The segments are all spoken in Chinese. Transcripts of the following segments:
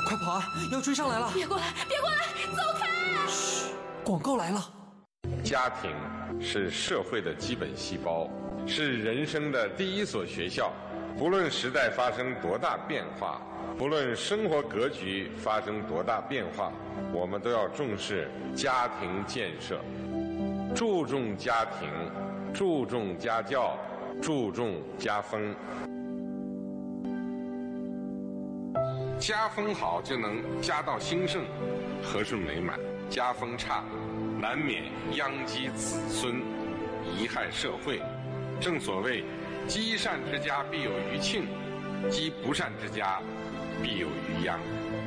快跑啊！要追上来了！ 别过来，别过来，走开！ 嘘，广告来了。 家庭是社会的基本细胞，是人生的第一所学校。不论时代发生多大变化，不论生活格局发生多大变化，我们都要重视家庭建设，注重家庭，注重家教，注重家风。家风好就能家道兴盛，和顺美满；家风差，难免殃及子孙，贻害社会。正所谓，积善之家必有余庆，积不善之家必有余殃。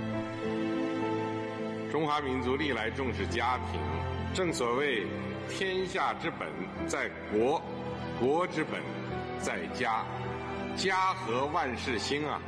中华民族历来重视家庭，正所谓，天下之本在国，国之本在家，家和万事兴啊。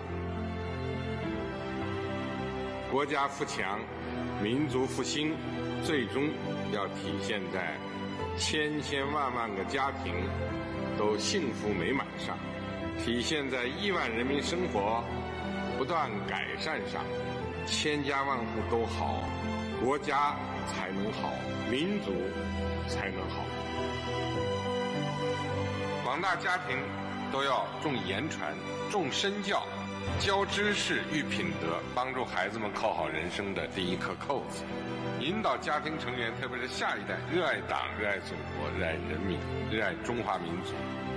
国家富强，民族复兴，最终要体现在千千万万个家庭都幸福美满上，体现在亿万人民生活不断改善上。千家万户都好，国家才能好，民族才能好。广大家庭都要重言传，重身教，教知识育品德，帮助孩子们扣好人生的第一颗扣子，引导家庭成员，特别是下一代，热爱党、热爱祖国、热爱人民、热爱中华民族，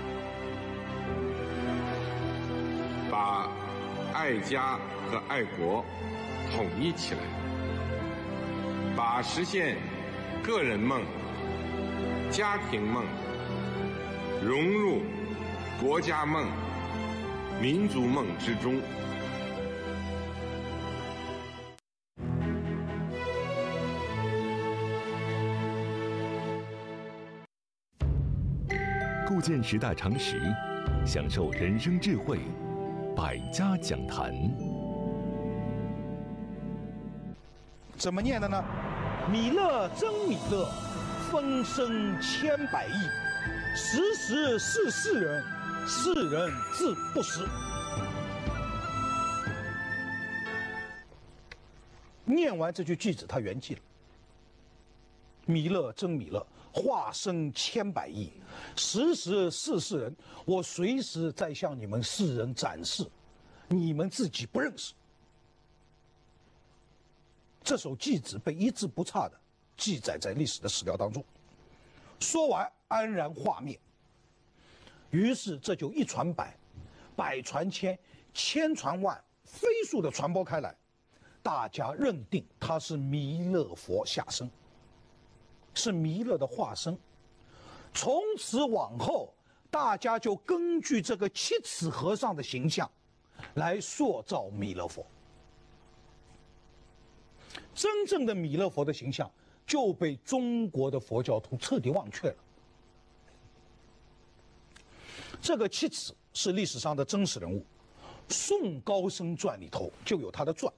把爱家和爱国统一起来，把实现个人梦、家庭梦融入国家梦、民族梦之中。 构建时代常识，享受人生智慧，百家讲坛。 怎么念的呢？米勒真米勒，风声千百亿，时时是世人，世人自不识。念完这句句子，他圆寂了。米勒真米勒，化身千百亿，时时是世人。我随时在向你们世人展示，你们自己不认识。这首偈子被一字不差的记载在历史的史料当中。说完，安然化灭。于是这就一传百，百传千，千传万，飞速的传播开来。大家认定他是弥勒佛下生，是弥勒的化身。从此往后，大家就根据这个七尺和尚的形象来塑造弥勒佛。真正的弥勒佛的形象就被中国的佛教徒彻底忘却了。这个七尺是历史上的真实人物，《宋高僧传》里头就有他的传。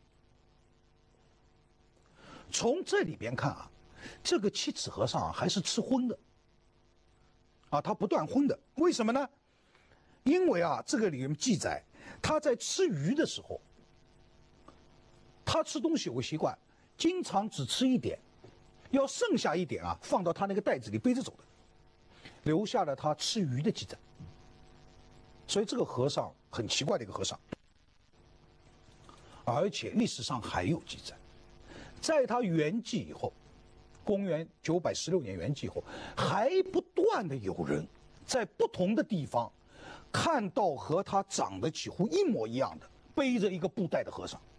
从这里边看啊，这个七尺和尚啊还是吃荤的，啊，他不断荤的，为什么呢？因为啊，这个里面记载他在吃鱼的时候，他吃东西有个习惯，经常只吃一点，要剩下一点啊放到他那个袋子里背着走的，留下了他吃鱼的记载。所以这个和尚很奇怪的一个和尚，而且历史上还有记载，在他圆寂以后，公元916年圆寂以后，还不断的有人在不同的地方看到和他长得几乎一模一样的背着一个布袋的和尚。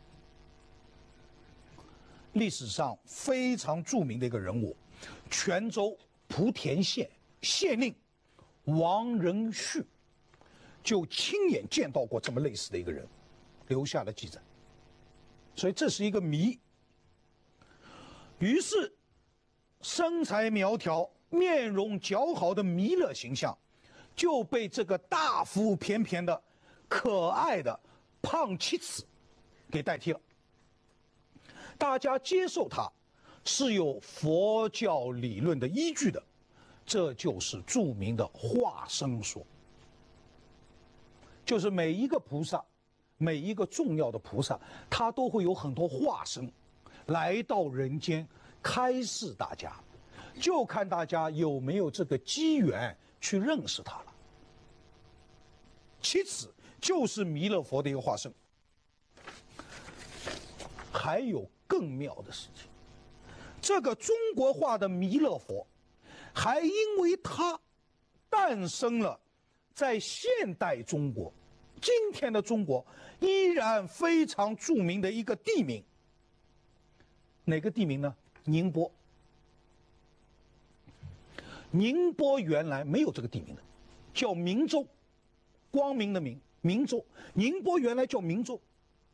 历史上非常著名的一个人物，泉州莆田县县令王仁旭就亲眼见到过这么类似的一个人，留下了记载。所以这是一个谜。于是身材苗条、面容姣好的弥勒形象就被这个大腹便便的可爱的胖七尺给代替了。大家接受它是有佛教理论的依据的，这就是著名的化身说。就是每一个菩萨、 每一个重要的菩萨，他都会有很多化身来到人间开示大家，就看大家有没有这个机缘去认识他了。其次就是弥勒佛的一个化身。还有更妙的事情，这个中国化的弥勒佛，还因为它诞生了在现代中国，今天的中国依然非常著名的一个地名。哪个地名呢？宁波。宁波原来没有这个地名的，叫明州，光明的明，明州。宁波原来叫明州。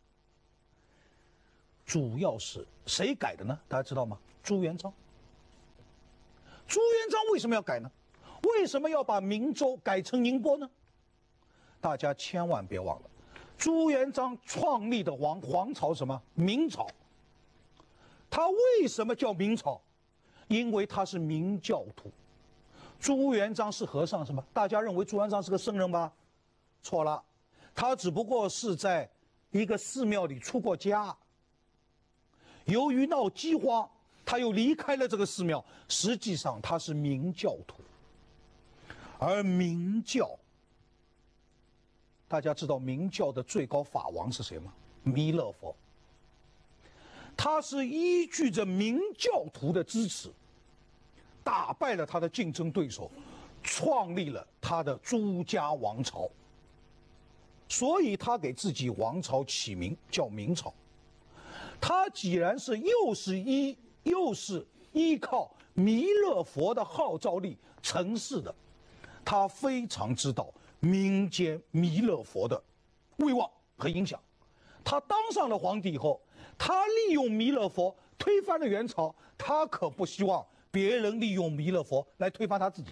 主要是谁改的呢？大家知道吗？朱元璋。朱元璋为什么要改呢？为什么要把明州改成宁波呢？大家千万别忘了，朱元璋创立的皇朝什么？明朝。他为什么叫明朝？因为他是明教徒。朱元璋是和尚，什么？大家认为朱元璋是个圣人吧？错了，他只不过是在一个寺庙里出过家。由于闹饥荒，他又离开了这个寺庙。实际上他是明教徒，而明教，大家知道明教的最高法王是谁吗？弥勒佛。他是依据着明教徒的支持，打败了他的竞争对手，创立了他的朱家王朝。所以他给自己王朝起名叫明朝。他既然是又是依靠弥勒佛的号召力成事的，他非常知道民间弥勒佛的威望和影响。他当上了皇帝以后，他利用弥勒佛推翻了元朝，他可不希望别人利用弥勒佛来推翻他自己。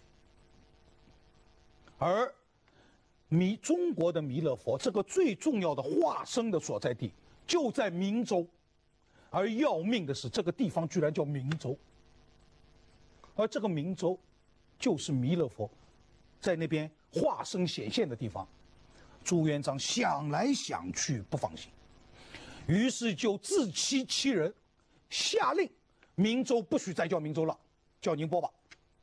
而中国的弥勒佛这个最重要的化身的所在地就在明州，而要命的是，这个地方居然叫明州，而这个明州就是弥勒佛在那边化身显现的地方。朱元璋想来想去不放心，于是就自欺欺人，下令明州不许再叫明州了，叫宁波吧。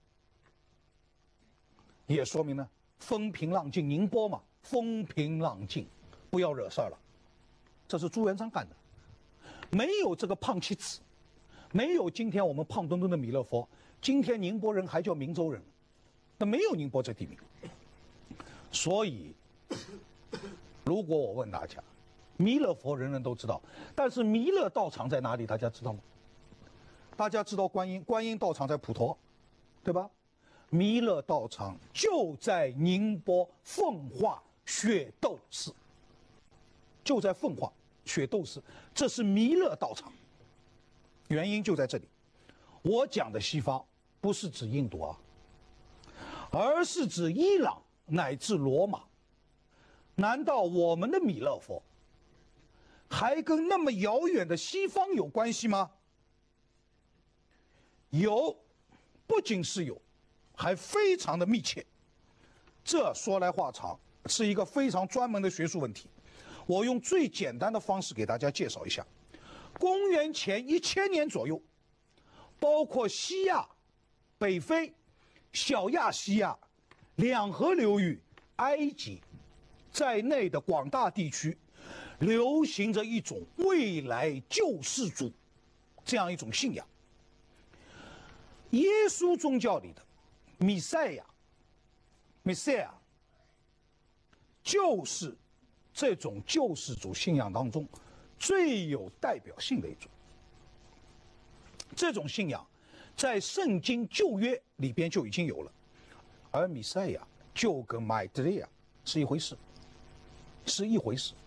也说明呢，风平浪静，宁波嘛，风平浪静，不要惹事儿了。这是朱元璋干的，没有这个胖妻子，没有今天我们胖墩墩的弥勒佛，今天宁波人还叫明州人，那没有宁波这地名。所以，如果我问大家，弥勒佛人人都知道，但是弥勒道场在哪里？大家知道吗？大家知道观音道场在普陀，对吧？弥勒道场就在宁波奉化雪窦寺，就在奉化雪窦寺，这是弥勒道场。原因就在这里。我讲的西方不是指印度啊，而是指伊朗乃至罗马。难道我们的弥勒佛还跟那么遥远的西方有关系吗？有，不仅是有，还非常的密切。这说来话长，是一个非常专门的学术问题。我用最简单的方式给大家介绍一下。公元前1000年左右，包括西亚、北非、小亚细亚、两河流域、埃及在内的广大地区，流行着一种未来救世主这样一种信仰。耶稣宗教里的弥赛亚就是这种救世主信仰当中最有代表性的一种。这种信仰在圣经旧约里边就已经有了，而弥赛亚就跟麦德利亚是一回事，是一回事。